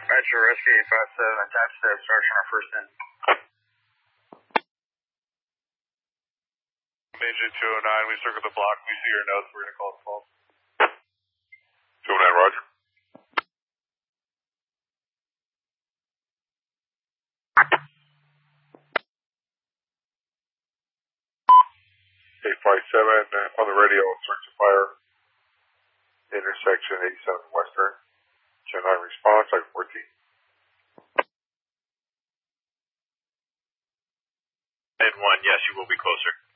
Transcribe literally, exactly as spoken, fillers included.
Roger, Rescue eight five seven, attached to obstruction or first in. Major two oh nine, we circled the block, we see your notes, we're going to call it false. two oh nine, roger. eight five seven, on the radio, search and fire, intersection eighty-seven Western, ten nine response, I fourteen. And one, yes, you will be closer.